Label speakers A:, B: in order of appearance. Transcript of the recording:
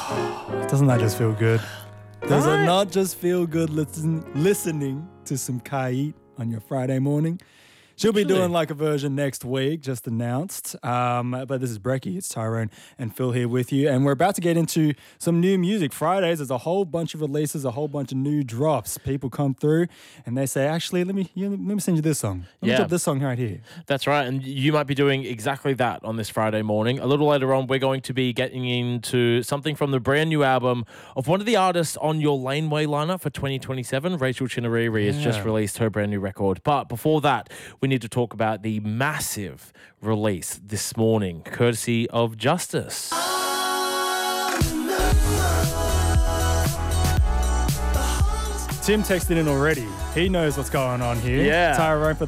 A: Doesn't that just feel good? Does it not just feel good listening to some Kait on your Friday morning? She'll be doing like a version next week, just announced. But this is Brecky, it's Tyrone and Phil here with you. And we're about to get into some new music. Fridays, there's a whole bunch of releases, a whole bunch of new drops. People come through and they say, actually, let me send you this song. Let me drop this song right here.
B: That's right. And you might be doing exactly that on this Friday morning. A little later on, we're going to be getting into something from the brand new album of one of the artists on your Laneway lineup for 2027. Rachel Chinariri has just released her brand new record. But before that, we need to talk about the massive release this morning, courtesy of Justice.
A: Tim texted in already. He knows what's going on here.
B: Yeah.
A: Tyrone for